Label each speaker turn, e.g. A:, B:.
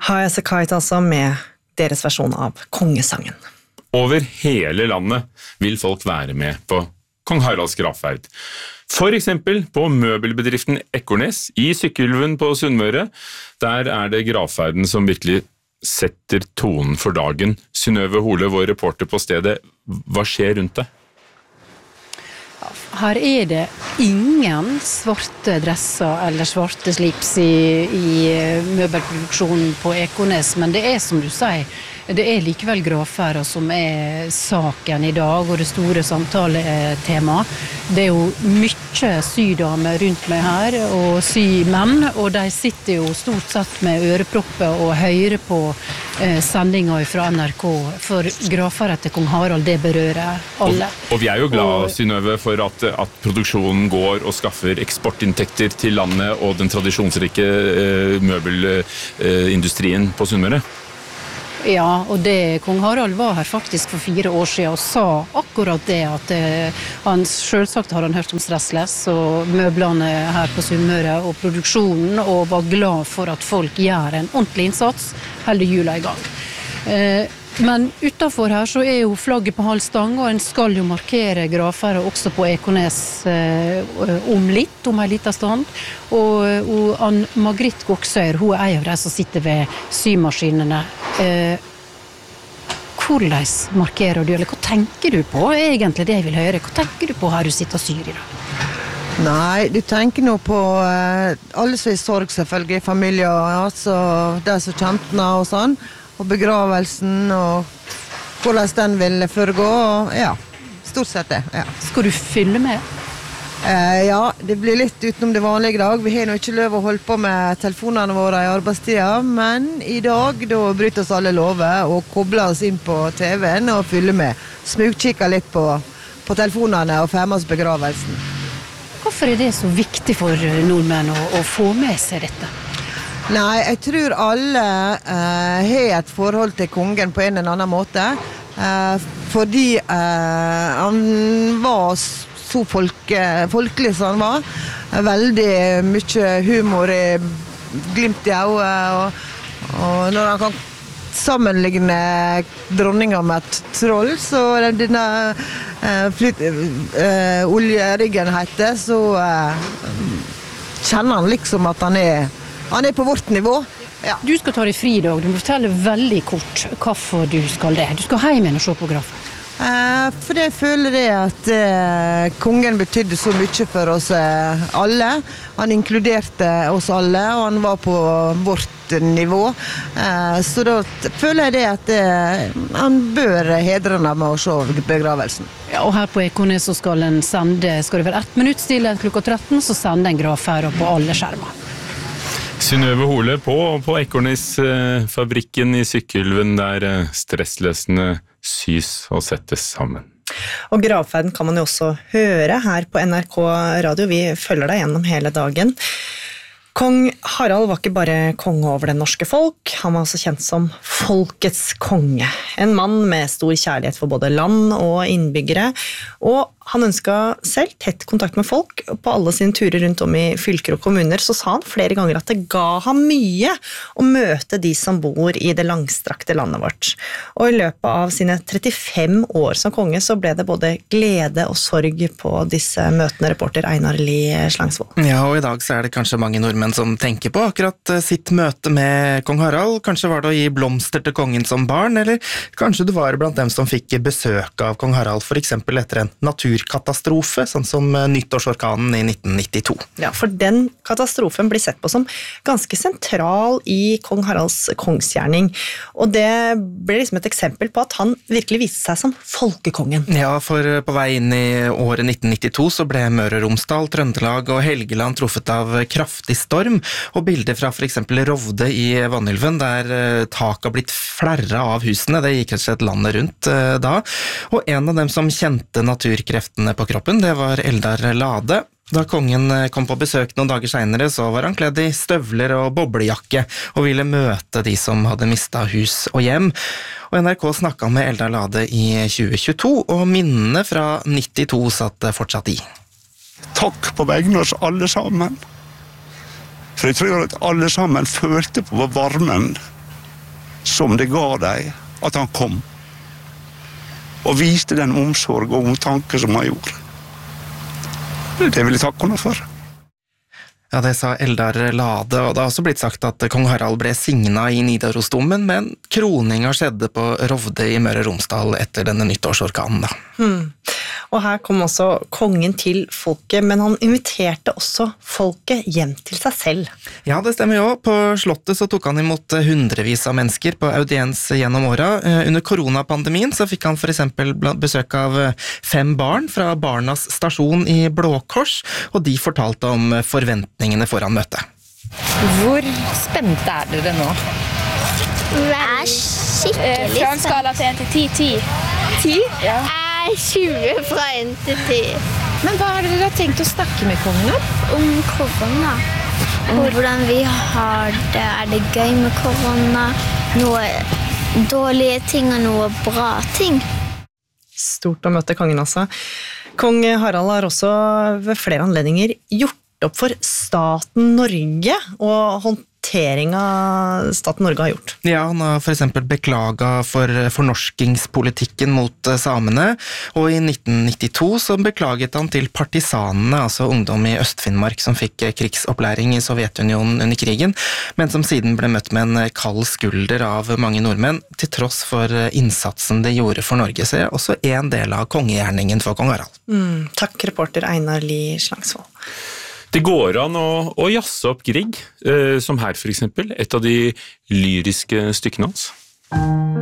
A: Highasakite altså med deres versjon av kongesangen.
B: Over hele landet vil folk være med på Kong Haralds gravferd. For eksempel på møbelbedriften Ekornes i Sykkylven på Sunnmøre. Der det gravferden som virkelig setter tonen for dagen. Synnøve Hole, vår reporter på stedet, hva skjer rundt det?
C: Her det ingen svarte dresser eller svarte slips i møbelproduksjonen på Ekornes, men det som du sier, det likevel gravferden som saken i dag, og det store samtaletema. Det jo mye sydamer rundt meg her, og symenn, og de sitter jo stort sett med ørepropper og hører på sendingen fra NRK, for gravferden til kong Harald, det berører alle.
B: Og vi jo glad, Synnøve, for at produksjonen går og skaffer eksportinntekter til landet og den tradisjonsrike møbelindustrien på Sunnmøre.
C: Ja, og kong Harald var her faktisk for 4 år siden og sa akkurat det, at selvsagt har han hørt om Stressless og møblene her på Sunnmøre og produksjonen, og var glad for at folk gjør en ordentlig innsats, holder jula i gang. Men utenfor her så jo flagget på halv stang, og en skal jo markere gravferden også på Ekornes om en liten stund. Og Ann-Margrit Goksøyr, hun en av de som sitter ved symaskinene. Hvordan markerer du, eller hva tenker du på egentlig, det jeg vil høre? Hva tenker du på her du sitter og syr i dag?
D: Nei, du tenker nå på alle som sorg selvfølgelig, familier, altså de som kjentene og sånn, og begravelsen, og hvordan den vil foregå, og ja, stort sett det, ja.
C: Skal du fylle med?
D: Ja, det blir litt utenom det vanlige i dag. Vi har nå ikke lov å holde på med telefonene våre i arbeidstida, men i dag, da bryter oss alle lover, og kobler oss inn på TV-en og fyller med. Smugkikker litt på telefonene og får med oss begravelsen.
C: Hvorfor det så viktig for nordmenn å få med seg dette?
D: Nei, jeg tror alle har et forhold til kongen på en eller annen måte, fordi han var så folkelig som han var. Veldig mye humor glimt i øyet, og når han kan sammenligne dronninga med et troll, så denne oljeriggen heter, så kjenner han liksom at han på vårt nivå. Ja.
C: Du skal ta deg fri i dag. Du må fortelle veldig kort hvorfor du skal det. Du skal hjem igjen og se på grafen.
D: For jeg føler det at kongen betydde så mye for oss alle. Han inkluderte oss alle, og han var på vårt nivå. Så da føler jeg det at han bør hedre ham med å se begravelsen.
C: Ja, og her på Ekornes så skal det være 1 minutt stille klokka 13, så sender en gravferd på alle skjermer.
B: Synnøve Hole på Ekornes-fabrikken i Sykkylven, der stressløsene sys og settes sammen.
A: Og gravferden kan man jo også høre her på NRK Radio. Vi følger deg gjennom hele dagen. Kong Harald var ikke bare konge over det norske folk, han var også kjent som folkets konge. En mann med stor kjærlighet for både land og innbyggere, og han ønsket selv tett kontakt med folk. På alle sine turer rundt om i fylker og kommuner så sa han flere ganger at det ga ham mye å møte de som bor i det langstrakte landet vårt. Og i løpet av sine 35 år som konge så ble det både glede og sorg på disse møtene, reporter Einar Lie Slangsvold.
E: Ja, og i dag så det kanskje mange nordmenn som tenker på akkurat sitt møte med kong Harald. Kanskje var det å gi blomster til kongen som barn, eller kanskje du var blant dem som fikk besøk av kong Harald, for eksempel etter en naturkatastrofe, sånn som nyttårsorkanen i 1992.
A: Ja, for den katastrofen blir sett på som ganske sentral i kong Haralds kongsgjerning, og det ble liksom et eksempel på at han virkelig viste seg som folkekongen.
E: Ja, for på vei inn i året 1992 så ble Møre og Romsdal, Trøndelag og Helgeland truffet av kraftig storm, og bilder fra for eksempel Rovde i Vanylven, der taket har blitt flerret av husene, det gikk rett og slett landet rundt da, og en av dem som kjente naturkreftene på kroppen, det var Eldar Lade. Da kongen kom på besøk noen dager senere, så var han kledd i støvler og boblejakke, og ville møte de som hadde mistet hus og hjem. Og NRK snakket med Eldar Lade i 2022, og minnene fra 92 satt fortsatt i.
F: Takk på vegne av oss alle sammen. For jeg tror at alle sammen følte på varmen som det ga dem at han kom, og viste den omsorg og omtanke som han gjorde. Det vil jeg takke henne for.
E: Ja, det sa Eldar Lade, og det har også blitt sagt at kong Harald ble signet i Nidarosdomen, men kroninga skjedde på Rovde i Møre og Romsdal etter denne nyttårsorkanen da.
A: Og her kom også kongen til folket, men han inviterte også folket hjem til seg selv.
E: Ja, det stemmer jo. På slottet så tok han imot hundrevis av mennesker på audiens gjennom åra. Under koronapandemien så fikk han for eksempel besøk av 5 barn fra Barnas stasjon i Blå Kors, og de fortalte om forventningene foran møtet.
G: Hvor spente er dere nå?
H: Jeg er skikkelig
G: Fra en skala til 1 til 10. 10? Ja.
H: 20 fra 1 til 10.
G: Men hva har dere tenkt å snakke med kongen om?
H: Om korona. Hvordan vi har det. Er det gøy med korona? Noe dårlige ting og noe bra ting.
A: Stort å møte kongen altså. Kong Harald har også ved flere anledninger gjort opp for staten Norge og håndteringa staten Norge har gjort.
E: Ja, han har for eksempel beklaget for fornorskingspolitikken mot samene, og i 1992 så beklaget han til partisanene, altså ungdom i Øst-Finnmark som fikk krigsopplæring i Sovjetunionen under krigen, men som siden ble møtt med en kald skulder av mange nordmenn, til tross for innsatsen de gjorde for Norge, så er også en del av kongegjerningen for kong Harald.
A: Takk, reporter Einar Lie Slangsvold.
B: Det går an å jazze opp Grieg, som her for eksempel, et av de lyriske stykkene hans.